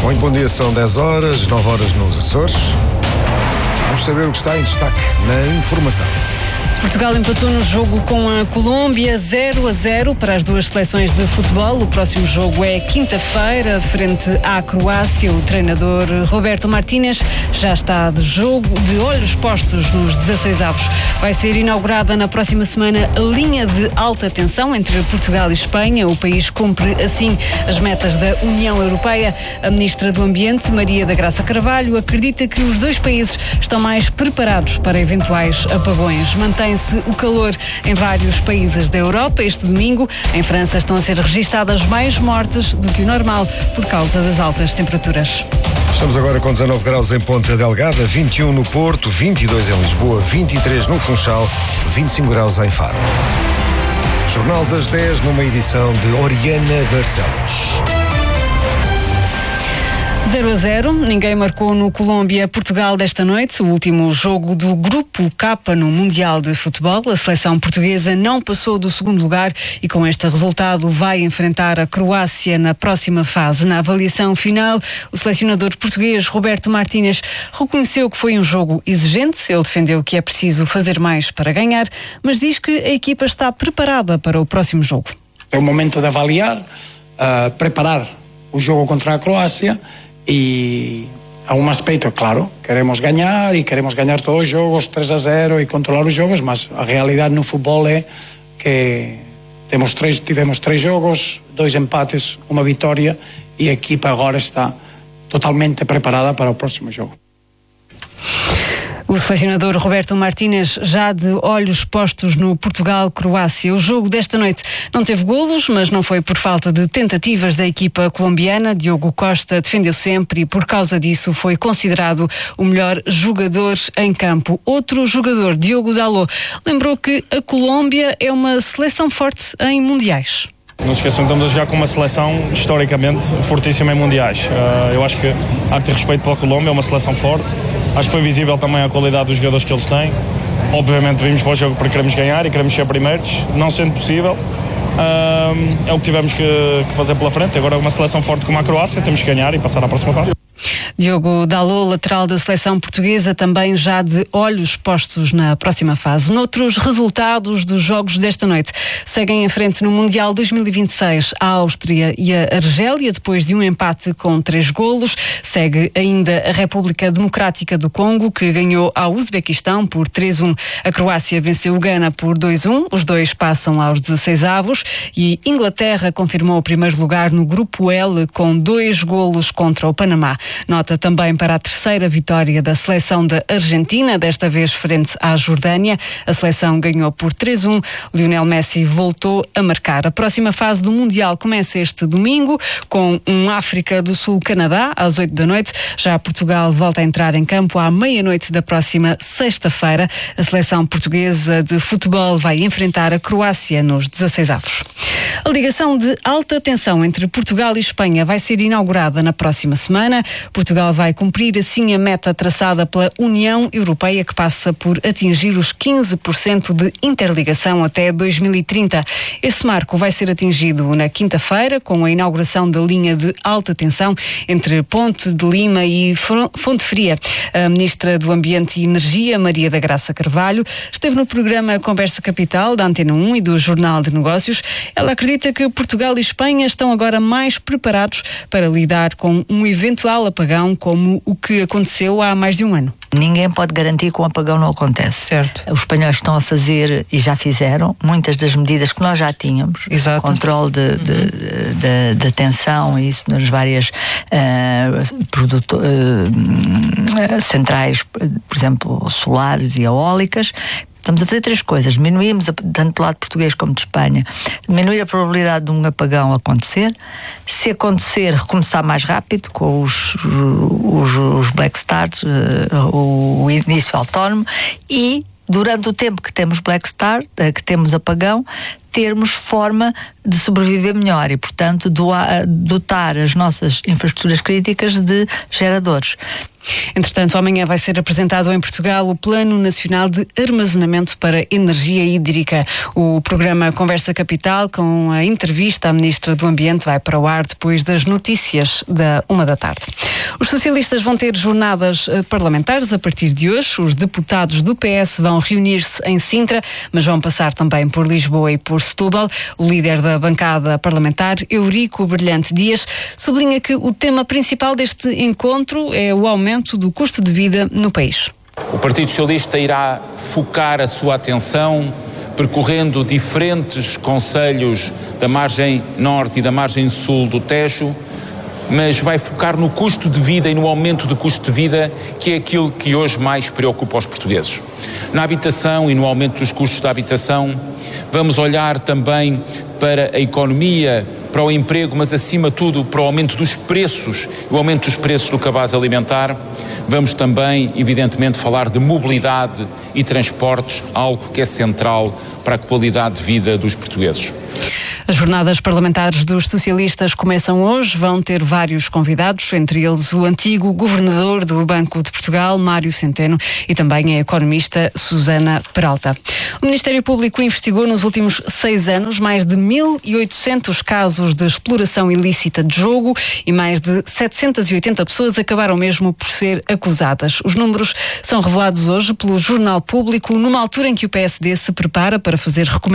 Muito bom dia, são 10 horas, 9 horas nos Açores. Vamos saber o que está em destaque na informação. Portugal empatou no jogo com a Colômbia 0-0 para as duas seleções de futebol. O próximo jogo é quinta-feira, frente à Croácia. O treinador Roberto Martínez já está de jogo, de olhos postos nos 16avos. Vai ser inaugurada na próxima semana a linha de alta tensão entre Portugal e Espanha. O país cumpre assim as metas da União Europeia. A ministra do Ambiente, Maria da Graça Carvalho, acredita que os dois países estão mais preparados para eventuais apagões. Mantém-se o calor em vários países da Europa. Este domingo, em França, estão a ser registadas mais mortes do que o normal por causa das altas temperaturas. Estamos agora com 19 graus em Ponta Delgada, 21 no Porto, 22 em Lisboa, 23 no Funchal, 25 graus em Faro. Jornal das 10, numa edição de Oriana Barcelos. 0-0, ninguém marcou no Colômbia-Portugal desta noite, o último jogo do Grupo K no Mundial de Futebol. A seleção portuguesa não passou do segundo lugar e com este resultado vai enfrentar a Croácia na próxima fase. Na avaliação final, o selecionador português Roberto Martínez reconheceu que foi um jogo exigente. Ele defendeu que é preciso fazer mais para ganhar, mas diz que a equipa está preparada para o próximo jogo. É o momento de avaliar, preparar o jogo contra a Croácia. E há um aspecto, claro, queremos ganhar todos os jogos 3-0 e controlar os jogos, mas a realidade no futebol é que tivemos 3 jogos, 2 empates, 1 vitória e a equipa agora está totalmente preparada para o próximo jogo. O selecionador Roberto Martínez já de olhos postos no Portugal-Croácia. O jogo desta noite não teve golos, mas não foi por falta de tentativas da equipa colombiana. Diogo Costa defendeu sempre e por causa disso foi considerado o melhor jogador em campo. Outro jogador, Diogo Dalot, lembrou que a Colômbia é uma seleção forte em mundiais. Não se esqueçam que estamos a jogar com uma seleção historicamente fortíssima em mundiais. Eu acho que há que ter respeito pela Colômbia, é uma seleção forte. Acho que foi visível também a qualidade dos jogadores que eles têm. Obviamente vimos para o jogo para queremos ganhar e queremos ser primeiros, não sendo possível. É o que tivemos que fazer pela frente. Agora uma seleção forte como a Croácia, temos que ganhar e passar à próxima fase. Diogo Dalot, lateral da seleção portuguesa, também já de olhos postos na próxima fase. Noutros resultados dos jogos desta noite, seguem em frente no Mundial 2026 a Áustria e a Argélia, depois de um empate com 3 golos. Segue ainda a República Democrática do Congo, que ganhou ao Uzbequistão por 3-1. A Croácia venceu o Ghana por 2-1. Os dois passam aos 16avos e Inglaterra confirmou o primeiro lugar no Grupo L com 2 golos contra o Panamá. Nota também para a terceira vitória da seleção da Argentina, desta vez frente à Jordânia. A seleção ganhou por 3-1. Lionel Messi voltou a marcar. A próxima fase do Mundial começa este domingo com um África do Sul-Canadá às 8 da noite. Já Portugal volta a entrar em campo à meia-noite da próxima sexta-feira. A seleção portuguesa de futebol vai enfrentar a Croácia nos 16avos. A ligação de alta tensão entre Portugal e Espanha vai ser inaugurada na próxima semana. Portugal vai cumprir assim a meta traçada pela União Europeia, que passa por atingir os 15% de interligação até 2030. Esse marco vai ser atingido na quinta-feira, com a inauguração da linha de alta tensão entre Ponte de Lima e Fonte Fria. A Ministra do Ambiente e Energia, Maria da Graça Carvalho, esteve no programa Conversa Capital, da Antena 1 e do Jornal de Negócios. Ela acredita que Portugal e Espanha estão agora mais preparados para lidar com um eventual apagão como o que aconteceu há mais de um ano. Ninguém pode garantir que um apagão não acontece. Certo. Os espanhóis estão a fazer, e já fizeram, muitas das medidas que nós já tínhamos. Exato. Controle de tensão e isso nas várias centrais, por exemplo, solares e eólicas. Estamos a fazer 3 coisas. Diminuímos, tanto do lado português como de Espanha, diminuir a probabilidade de um apagão acontecer. Se acontecer, recomeçar mais rápido com os black starts, o início autónomo, e durante o tempo que temos black start, que temos apagão, termos forma de sobreviver melhor e, portanto, dotar as nossas infraestruturas críticas de geradores. Entretanto, amanhã vai ser apresentado em Portugal o Plano Nacional de Armazenamento para Energia Hídrica. O programa Conversa Capital, com a entrevista à Ministra do Ambiente, vai para o ar depois das notícias da 13h. Os socialistas vão ter jornadas parlamentares a partir de hoje. Os deputados do PS vão reunir-se em Sintra, mas vão passar também por Lisboa e por Setúbal. O líder da bancada parlamentar, Eurico Brilhante Dias, sublinha que o tema principal deste encontro é o aumento do custo de vida no país. O Partido Socialista irá focar a sua atenção percorrendo diferentes concelhos da margem norte e da margem sul do Tejo, mas vai focar no custo de vida e no aumento do custo de vida, que é aquilo que hoje mais preocupa os portugueses. Na habitação e no aumento dos custos da habitação, vamos olhar também para a economia, para o emprego, mas acima de tudo para o aumento dos preços, o aumento dos preços do cabaz alimentar. Vamos também, evidentemente, falar de mobilidade e transportes, algo que é central para a qualidade de vida dos portugueses. As jornadas parlamentares dos socialistas começam hoje, vão ter vários convidados, entre eles o antigo governador do Banco de Portugal, Mário Centeno, e também a economista Susana Peralta. O Ministério Público investigou nos últimos 6 anos mais de 1.800 casos de exploração ilícita de jogo e mais de 780 pessoas acabaram mesmo por ser acusadas. Os números são revelados hoje pelo Jornal Público, numa altura em que o PSD se prepara para fazer recomendações